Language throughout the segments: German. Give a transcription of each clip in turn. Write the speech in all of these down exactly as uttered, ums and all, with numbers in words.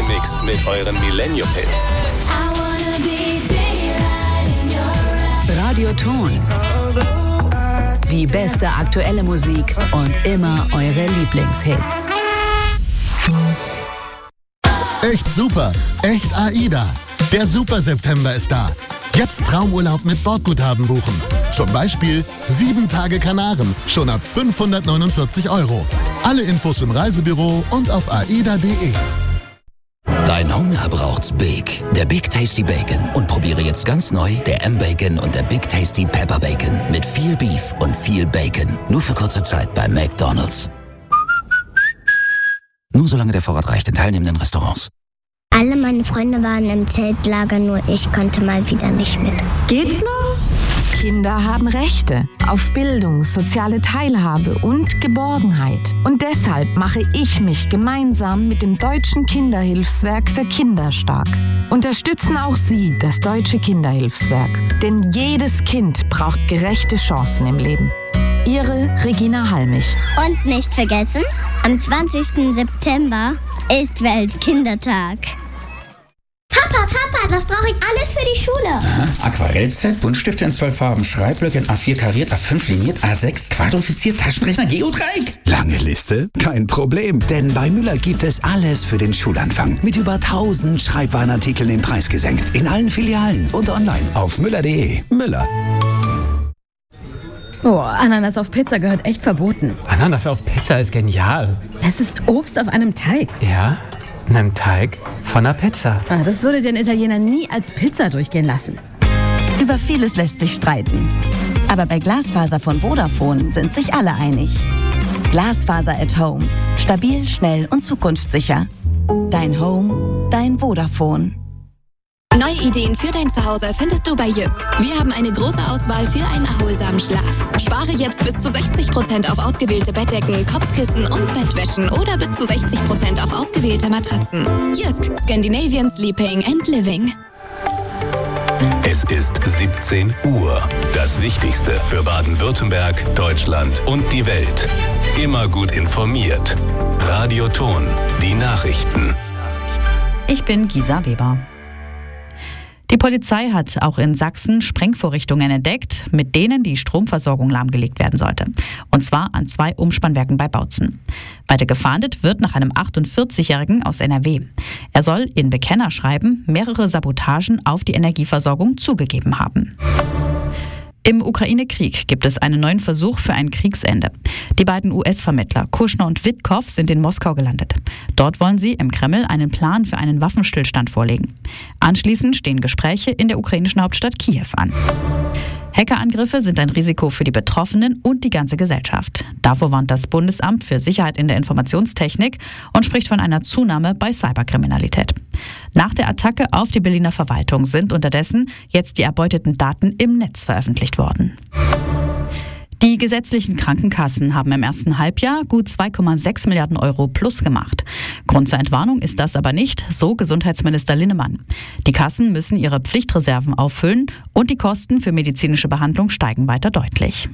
gemixt mit euren Millennium-Hits. Radio Ton. Die beste aktuelle Musik und immer eure Lieblingshits. Echt super, echt AIDA. Der Super-September ist da. Jetzt Traumurlaub mit Bordguthaben buchen. Zum Beispiel sieben Tage Kanaren, schon ab fünfhundertneunundvierzig Euro. Alle Infos im Reisebüro und auf aida punkt de. Dein Hunger braucht's Big, der Big Tasty Bacon. Und probiere jetzt ganz neu der M-Bacon und der Big Tasty Pepper Bacon. Mit viel Beef und viel Bacon. Nur für kurze Zeit bei McDonald's. Nur solange der Vorrat reicht in teilnehmenden Restaurants. Alle meine Freunde waren im Zeltlager, nur ich konnte mal wieder nicht mit. Geht's noch? Kinder haben Rechte auf Bildung, soziale Teilhabe und Geborgenheit. Und deshalb mache ich mich gemeinsam mit dem Deutschen Kinderhilfswerk für Kinder stark. Unterstützen auch Sie das Deutsche Kinderhilfswerk. Denn jedes Kind braucht gerechte Chancen im Leben. Ihre Regina Halmich. Und nicht vergessen, am zwanzigsten September ist Weltkindertag. Papa, Papa, das brauche ich alles für die Schule. Aha. Aquarellset, Buntstifte in zwölf Farben, Schreibblöcke in A vier kariert, A fünf liniert, A sechs quadrifiziert, Taschenrechner, Geodreieck. Lange Liste? Kein Problem, denn bei Müller gibt es alles für den Schulanfang. Mit über tausend Schreibwarenartikeln den Preis gesenkt. In allen Filialen und online auf müller punkt de. Müller. Oh, Ananas auf Pizza gehört echt verboten. Ananas auf Pizza ist genial. Es ist Obst auf einem Teig. Ja, einem Teig von einer Pizza. Ah, das würde den Italiener nie als Pizza durchgehen lassen. Über vieles lässt sich streiten. Aber bei Glasfaser von Vodafone sind sich alle einig. Glasfaser at Home. Stabil, schnell und zukunftssicher. Dein Home, dein Vodafone. Neue Ideen für dein Zuhause findest du bei Jysk. Wir haben eine große Auswahl für einen erholsamen Schlaf. Spare jetzt bis zu sechzig Prozent auf ausgewählte Bettdecken, Kopfkissen und Bettwäschen oder bis zu sechzig Prozent auf ausgewählte Matratzen. Jysk, Scandinavian Sleeping and Living. Es ist siebzehn Uhr. Das Wichtigste für Baden-Württemberg, Deutschland und die Welt. Immer gut informiert. Radio Ton, die Nachrichten. Ich bin Gisa Weber. Die Polizei hat auch in Sachsen Sprengvorrichtungen entdeckt, mit denen die Stromversorgung lahmgelegt werden sollte. Und zwar an zwei Umspannwerken bei Bautzen. Weiter gefahndet wird nach einem achtundvierzigjährigen aus N R W. Er soll in Bekennerschreiben mehrere Sabotagen auf die Energieversorgung zugegeben haben. Im Ukraine-Krieg gibt es einen neuen Versuch für ein Kriegsende. Die beiden U S-Vermittler Kushner und Witkow sind in Moskau gelandet. Dort wollen sie im Kreml einen Plan für einen Waffenstillstand vorlegen. Anschließend stehen Gespräche in der ukrainischen Hauptstadt Kiew an. Hackerangriffe sind ein Risiko für die Betroffenen und die ganze Gesellschaft. Davor warnt das Bundesamt für Sicherheit in der Informationstechnik und spricht von einer Zunahme bei Cyberkriminalität. Nach der Attacke auf die Berliner Verwaltung sind unterdessen jetzt die erbeuteten Daten im Netz veröffentlicht worden. Die gesetzlichen Krankenkassen haben im ersten Halbjahr gut zwei Komma sechs Milliarden Euro plus gemacht. Grund zur Entwarnung ist das aber nicht, so Gesundheitsminister Linnemann. Die Kassen müssen ihre Pflichtreserven auffüllen und die Kosten für medizinische Behandlung steigen weiter deutlich.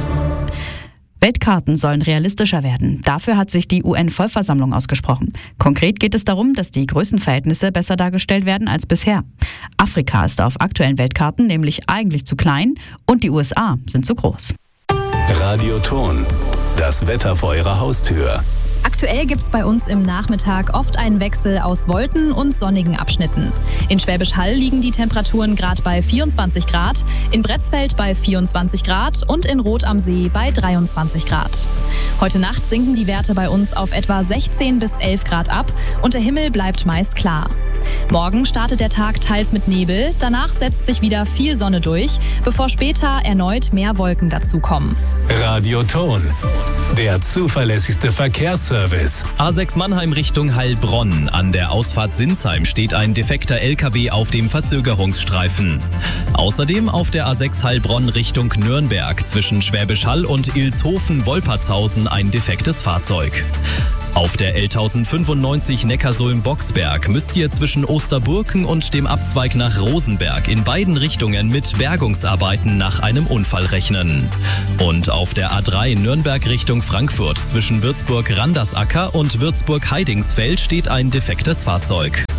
Weltkarten sollen realistischer werden. Dafür hat sich die U N-Vollversammlung ausgesprochen. Konkret geht es darum, dass die Größenverhältnisse besser dargestellt werden als bisher. Afrika ist auf aktuellen Weltkarten nämlich eigentlich zu klein und die U S A sind zu groß. Radio Ton, das Wetter vor Ihrer Haustür. Aktuell gibt es bei uns im Nachmittag oft einen Wechsel aus Wolken und sonnigen Abschnitten. In Schwäbisch Hall liegen die Temperaturen gerade bei vierundzwanzig Grad, in Bretzfeld bei vierundzwanzig Grad und in Rot am See bei dreiundzwanzig Grad. Heute Nacht sinken die Werte bei uns auf etwa sechzehn bis elf Grad ab und der Himmel bleibt meist klar. Morgen startet der Tag teils mit Nebel, danach setzt sich wieder viel Sonne durch, bevor später erneut mehr Wolken dazukommen. Radio Ton, der zuverlässigste Verkehrsservice. A sechs Mannheim Richtung Heilbronn. An der Ausfahrt Sinsheim steht ein defekter L K W auf dem Verzögerungsstreifen. Außerdem auf der A sechs Heilbronn Richtung Nürnberg zwischen Schwäbisch Hall und Ilshofen-Wolpertshausen ein defektes Fahrzeug. Auf der L tausendfünfundneunzig Neckarsulm-Boxberg müsst ihr zwischen Osterburken und dem Abzweig nach Rosenberg in beiden Richtungen mit Bergungsarbeiten nach einem Unfall rechnen. Und auf der A drei Nürnberg Richtung Frankfurt zwischen Würzburg-Randersacker und Würzburg-Heidingsfeld steht ein defektes Fahrzeug.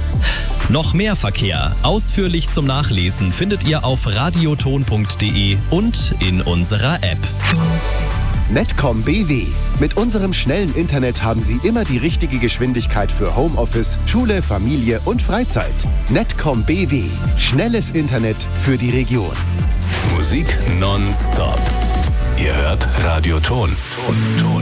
Noch mehr Verkehr, ausführlich zum Nachlesen, findet ihr auf radioton punkt de und in unserer App. Netcom B W. Mit unserem schnellen Internet haben Sie immer die richtige Geschwindigkeit für Homeoffice, Schule, Familie und Freizeit. Netcom B W. Schnelles Internet für die Region. Musik nonstop. Ihr hört Radioton. Ton, Ton.